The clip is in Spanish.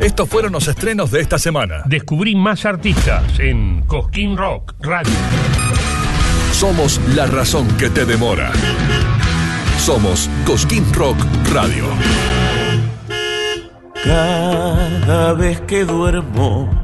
Estos fueron los estrenos de esta semana. Descubrí más artistas en Cosquín Rock Radio. Somos la razón que te demora. Somos Cosquín Rock Radio. Cada vez que duermo